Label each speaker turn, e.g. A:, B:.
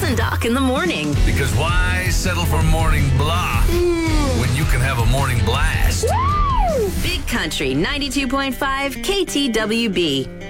A: and Doc in the morning.
B: Because why settle for morning blah when you can have a morning blast?
A: Big Country 92.5 KTWB.